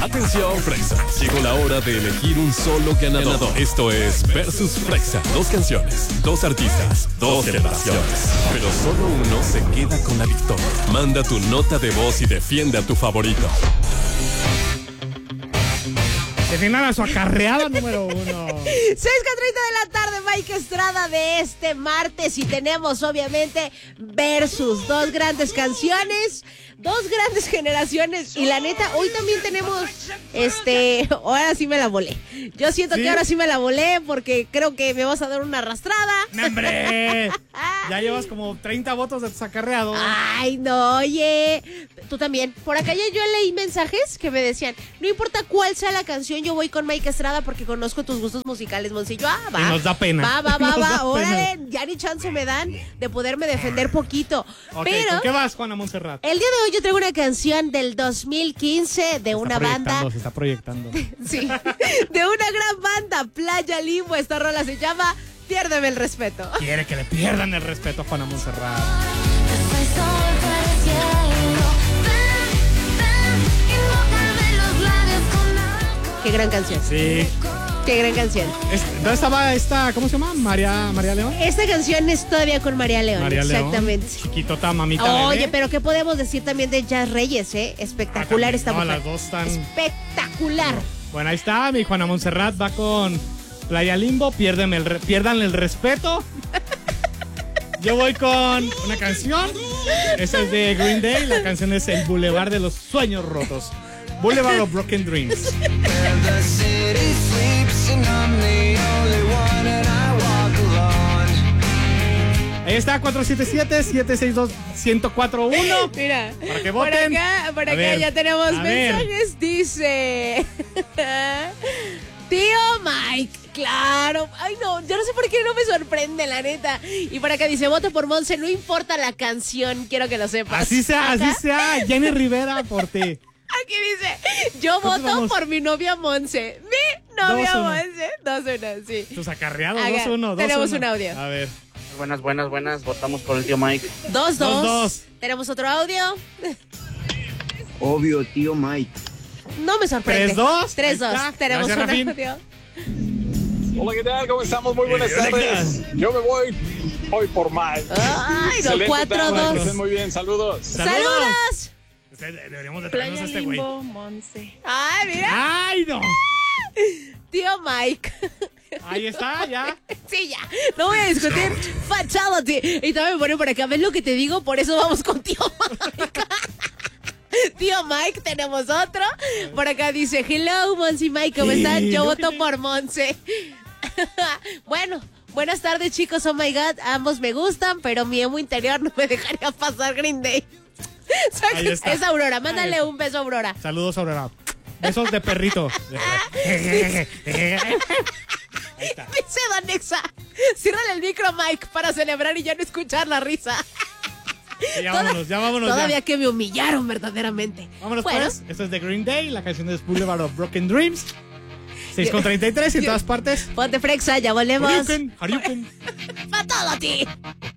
Atención, Frexa. Llegó la hora de elegir un solo ganador. Esto es Versus Frexa. 2 canciones, 2 artistas, 2 generaciones. Pero solo uno se queda con la victoria. Manda tu nota de voz y defiende a tu favorito. Defiendan a su acarreada número 1. 6:30 de la tarde, Mike Estrada de este martes. Y tenemos, obviamente, Versus. 2 grandes canciones, 2 grandes generaciones. Y la neta, hoy también tenemos, ahora sí me la volé. Yo siento que ahora sí me la volé porque creo que me vas a dar una arrastrada. ¡No, hombre! Ya llevas como 30 votos de tus acarreados. Ay, no, oye. Tú también. Por acá yo leí mensajes que me decían, no importa cuál sea la canción, yo voy con Mike Estrada porque conozco tus gustos musicales, Moncillo. Va. Y nos da pena. Va. Órale, ya ni chance me dan de poderme defender poquito. Okay, pero ¿con qué vas, Juana Montserrat? el día de hoy yo traigo una canción del 2015 de una banda. Se está proyectando. Sí, de una gran banda, Playa Limbo. Esta rola se llama Piérdeme el respeto. Quiere que le pierdan el respeto a Juana Montserrat. Qué gran canción. Sí. Qué gran canción. ¿Dónde estaba esta, cómo se llama? María León. Esta canción es todavía con María León. María exactamente. León, chiquitota, mamita. Oye, bebé. pero ¿qué podemos decir también de Jazz Reyes, Espectacular esta mujer. Las dos están... Espectacular. Bueno, ahí está, mi Juana Montserrat va con Playa Limbo, pierdan el respeto. Yo voy con una canción, esa es de Green Day, la canción es El Boulevard de los Sueños Rotos. Boulevard of Broken Dreams. Ahí está, 477-762-1041. Mira, para que voten. Por acá ya tenemos mensajes. Dice Tío Mike, claro. Ay, no, yo no sé por qué no me sorprende, la neta. Y por acá dice, voto por Monse, no importa la canción, quiero que lo sepas. Así sea, Jenny Rivera por ti. Aquí dice, yo voto por mi novia Monse. Mi novia 2-1. Monse. 2-1, sí. Tus acarreados, Acá 2-1. tenemos un audio. A ver. Buenas. Votamos por el tío Mike. 2-2. Tenemos otro audio. Obvio, tío Mike. No me sorprende. 3-2. 3-2. Tenemos un Rafín. audio. Hola, ¿qué tal? ¿Cómo estamos? Muy buenas tardes. Yo me voy hoy por Mike. Ay, no, Excelente tarde, que estén 4-2. muy bien, saludos. ¡Saludos! Deberíamos de traernos a este güey. Monse. Ay, mira. ¡Ay, no! Tío Mike. Ahí está, ya. Sí, ya. No voy a discutir. Fatality. Y también me pone por acá. ¿Ves lo que te digo? Por eso vamos con Tío Mike. Tío Mike, tenemos otro. Por acá dice, hello, Monse y Mike, ¿cómo están? Yo voto por Monse. Bueno, buenas tardes, chicos. Oh my God, ambos me gustan, pero mi emo interior no me dejaría pasar Green Day. Ahí está. Es Aurora, mándale un beso a Aurora. Saludos, Aurora. Besos de perrito. Dice Don Nexa, ciérrale el micro, Mike, para celebrar y ya no escuchar la risa. Ya vámonos. Todavía que me humillaron verdaderamente. Vámonos, bueno, pues. Esto es de Green Day, la canción es Boulevard of Broken Dreams. 6:33 en todas partes. Ponte Frexa, ya volvemos. Hadouken. ¡Pa' todo a ti!